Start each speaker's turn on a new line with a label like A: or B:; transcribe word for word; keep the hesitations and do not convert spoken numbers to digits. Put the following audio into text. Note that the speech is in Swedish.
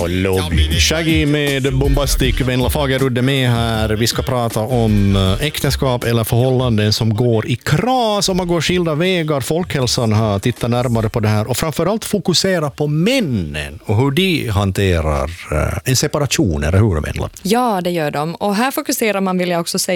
A: Lobby. Shaggy med Bombastic, Venla Fagerudde med här. Vi ska prata om äktenskap eller förhållanden som går i kras, om man går skilda vägar. Folkhälsan har tittat närmare på det här och framförallt fokusera på männen och hur de hanterar en separation, eller hur, Venla?
B: Ja, det gör de. Och här fokuserar man, vill jag också säga,